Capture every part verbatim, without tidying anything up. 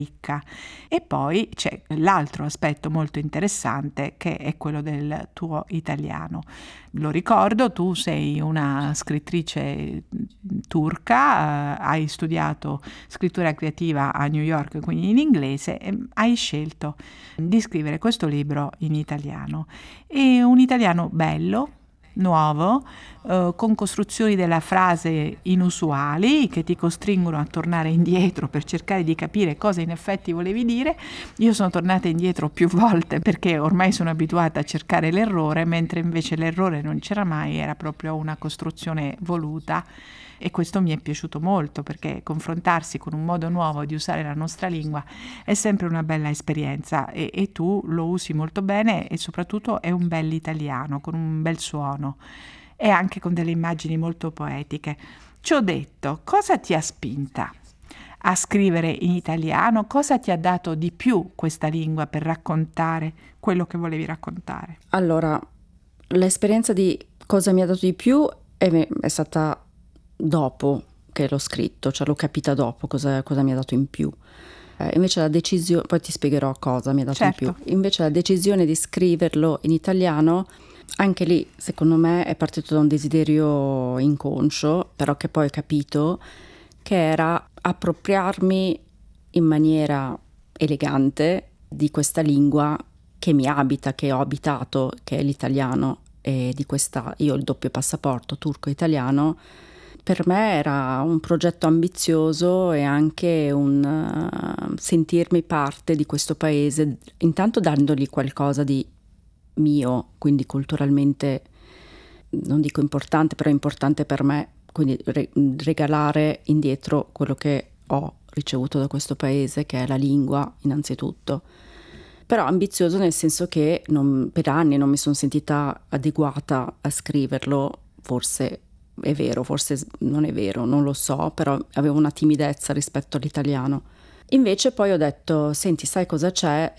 ricca. E poi c'è l'altro aspetto molto interessante, che è quello del tuo italiano. Lo ricordo, tu sei una scrittrice turca, eh, hai studiato scrittura creativa a New York, quindi in inglese, e hai scelto di scrivere questo libro in italiano. È un italiano bello, nuovo, eh, con costruzioni della frase inusuali che ti costringono a tornare indietro per cercare di capire cosa in effetti volevi dire. Io sono tornata indietro più volte perché ormai sono abituata a cercare l'errore, mentre invece l'errore non c'era mai, era proprio una costruzione voluta. E questo mi è piaciuto molto, perché confrontarsi con un modo nuovo di usare la nostra lingua è sempre una bella esperienza, e, e tu lo usi molto bene, e soprattutto è un bel italiano, con un bel suono e anche con delle immagini molto poetiche. Ciò detto, cosa ti ha spinta a scrivere in italiano? Cosa ti ha dato di più questa lingua per raccontare quello che volevi raccontare? Allora, l'esperienza di cosa mi ha dato di più è, è stata dopo che l'ho scritto, cioè l'ho capita dopo cosa, cosa mi ha dato in più. Eh, invece la decisione, poi ti spiegherò cosa mi ha dato Certo. in più. Invece la decisione di scriverlo in italiano, anche lì secondo me è partito da un desiderio inconscio, però che poi ho capito che era appropriarmi in maniera elegante di questa lingua che mi abita, che ho abitato, che è l'italiano, e di questa, io ho il doppio passaporto turco-italiano. Per me era un progetto ambizioso e anche un uh, sentirmi parte di questo paese, intanto dandogli qualcosa di mio, quindi culturalmente, non dico importante, però importante per me, quindi re- regalare indietro quello che ho ricevuto da questo paese, che è la lingua innanzitutto. Però ambizioso nel senso che non, per anni non mi sono sentita adeguata a scriverlo, forse è vero, forse non è vero, non lo so, però avevo una timidezza rispetto all'italiano. Invece poi ho detto, senti, sai cosa c'è?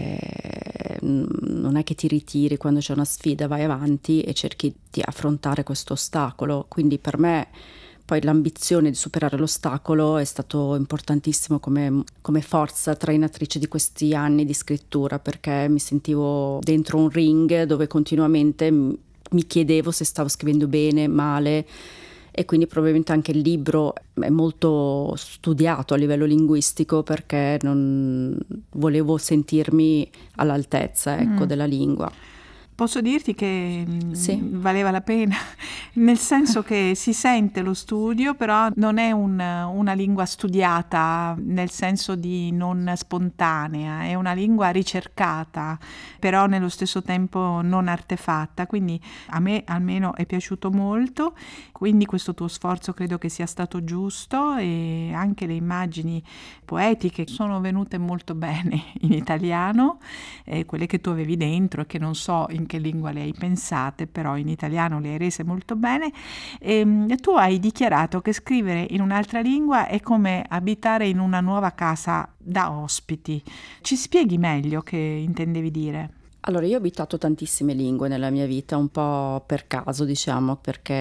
Eh, non è che ti ritiri quando c'è una sfida, vai avanti e cerchi di affrontare questo ostacolo. Quindi per me poi l'ambizione di superare l'ostacolo è stato importantissimo come, come forza trainatrice di questi anni di scrittura, perché mi sentivo dentro un ring dove continuamente mi chiedevo se stavo scrivendo bene, male, e quindi probabilmente anche il libro è molto studiato a livello linguistico perché non volevo sentirmi all'altezza, ecco, Mm. della lingua. Posso dirti che mh, Sì. valeva la pena, nel senso che si sente lo studio, però non è un, una lingua studiata nel senso di non spontanea, è una lingua ricercata, però nello stesso tempo non artefatta, quindi a me almeno è piaciuto molto, quindi questo tuo sforzo credo che sia stato giusto, e anche le immagini poetiche sono venute molto bene in italiano, eh, quelle che tu avevi dentro e che non so in che lingua le hai pensate, però in italiano le hai rese molto bene. E, tu hai dichiarato che scrivere in un'altra lingua è come abitare in una nuova casa da ospiti. Ci spieghi meglio che intendevi dire? Allora, io ho abitato tantissime lingue nella mia vita, un po' per caso, diciamo,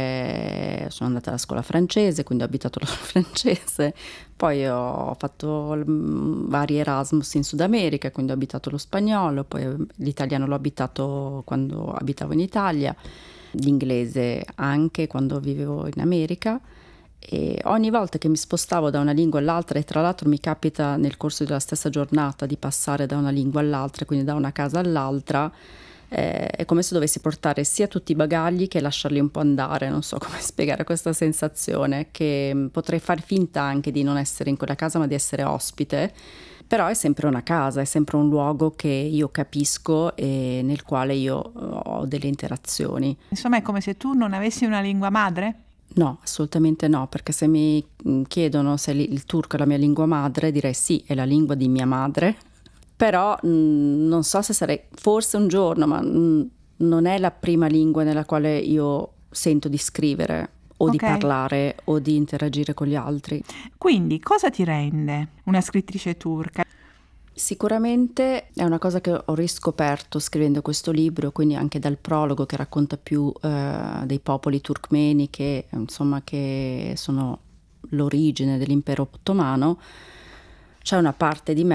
perché sono andata alla scuola francese, quindi ho abitato la francese, poi ho fatto mm, vari Erasmus in Sud America, quindi ho abitato lo spagnolo, poi l'italiano l'ho abitato quando abitavo in Italia, l'inglese anche quando vivevo in America. E ogni volta che mi spostavo da una lingua all'altra, e tra l'altro mi capita nel corso della stessa giornata di passare da una lingua all'altra, quindi da una casa all'altra, eh, è come se dovessi portare sia tutti i bagagli che lasciarli un po' andare. Non so come spiegare questa sensazione, che mh, potrei far finta anche di non essere in quella casa ma di essere ospite, però è sempre una casa, è sempre un luogo che io capisco e nel quale io ho delle interazioni. Insomma, è come se tu non avessi una lingua madre? No, assolutamente no, perché se mi mm, chiedono se li- il turco è la mia lingua madre, direi sì, è la lingua di mia madre, però mh, non so se sarei, forse un giorno, ma mh, non è la prima lingua nella quale io sento di scrivere o di Ok. parlare o di interagire con gli altri. Quindi, cosa ti rende una scrittrice turca? Sicuramente è una cosa che ho riscoperto scrivendo questo libro, quindi anche dal prologo che racconta più eh, dei popoli turkmeni che, insomma, che sono l'origine dell'impero ottomano. C'è una parte di me